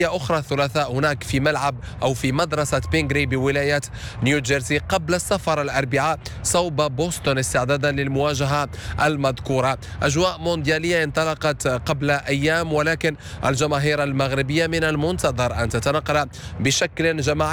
أخرى الثلاثاء هناك في ملعب أو في مدرسة بينغري بولاية نيوجيرسي قبل السفر الأربعاء صوب بوسطن استعدادا للمواجهة المذكورة. أجواء مونديالية انطلقت قبل أيام، ولكن الجماهير المغربية من المنتظر أن تتنقل بشكل جماعي